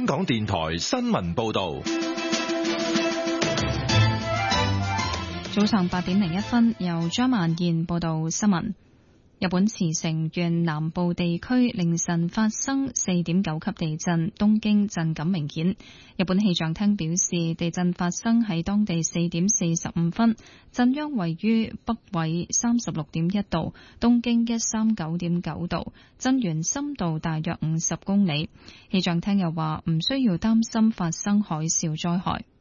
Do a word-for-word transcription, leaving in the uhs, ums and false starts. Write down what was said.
港電台新聞報道。 早上八點零一分，由張曼燕報道新聞。日本茨城縣南部地區凌晨發生四點九級地震，東京震感明顯。日本氣象廳表示，地震發生喺當地四點四十五分，震央位於北緯三十六點一度，東經一三九點九度，震源深度大約五十公里。氣象廳又話唔需要擔心發生海嘯災害。